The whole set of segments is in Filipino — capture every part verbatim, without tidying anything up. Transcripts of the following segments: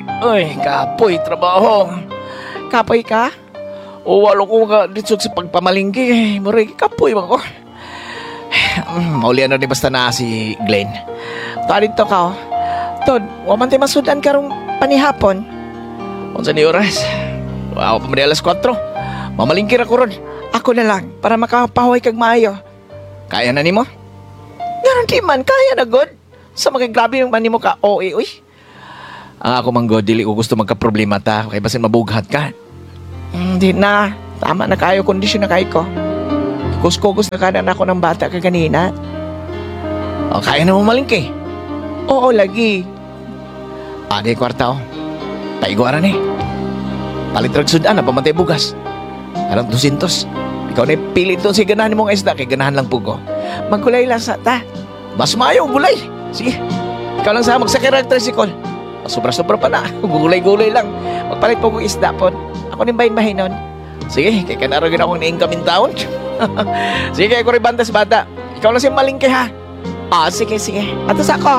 Ay, kapoy, trabaho. Kapoy ka? O, walo ko nga dito sa pagpamalingki. Maray, kapoy ba ko? Maulian na di basta na si Glenn. Tarin to ka, oh. Tod, waman tayo masudan karong panihapon. Unsa ni oras? Wow, pa alas kwatro. Mamalingkir ako ron. Ako na lang, para makapahuay kag maayo. Kaya na ni mo? Ganon di man, kaya na god. Sa mga grabe yung mani mo ka, o eh, uy. Ang ako mang god, dili ko gusto magka-problema ta. Kaya basin mabughat ka. Hindi na, tama na kayo, kondisyon na kayo ko. Kuskugos na kanan ako ng bata ka kanina. O, kaya na mo malingki. Oo, lagi. Ade kwarta o. Paiguaran eh. Palitrag sudan na pamantay bugas. Karang dusintos. Ikaw na pilit doon si ganahan mong isda kay ganahan lang po ko. Magkulay lang sa ta. Mas mayo, gulay. Sige. Ikaw lang sa magsakay ng tricycle. Sobra-sobra pa na. Gulay-gulay lang. Magpalit po kong isda po. Ako rin bahin bahinon. Sige, kay kanaragin akong na-income in town. Sige, kay ko rin bandas bata. Ikaw lang siya malingki ha. Ah, sige, sige. Atos ako.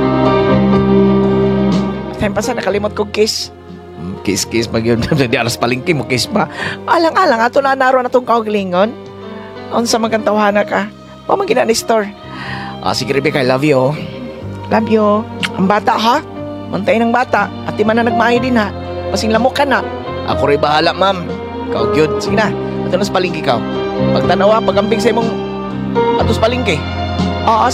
Time pa sa nakalimot kong kiss. Kiss-kiss pag yun. Di alas palingki mo, kiss pa. Alang-alang, ato na naroon na itong kauglingon. On sa magantawhana ka. Pamagina ni store. Ah, sige, Rebecca, I love you. Love you. Ang bata ha? Mantay ng bata. At di man na nagmaayo din ha. Masing lamok ka na. Ako rin bahala, ma'am. Ikaw, cute. Sige na. Ato na sa palingki ka. Pagtanawa, pagamping sa imong atos palingki. Oo,